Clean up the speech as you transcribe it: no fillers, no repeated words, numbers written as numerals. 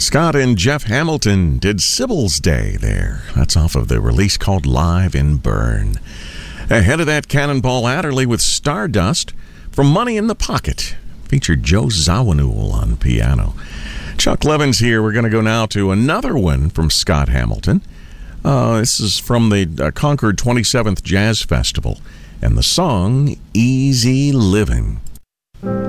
Scott and Jeff Hamilton did Sybil's Day there. That's off of the release called Live in Burn. Ahead of that, Cannonball Adderley with Stardust from Money in the Pocket. Featured Joe Zawinul on piano. Chuck Levins here. We're going to go now to another one from Scott Hamilton. This is from the Concord 27th Jazz Festival. And the song, Easy Living.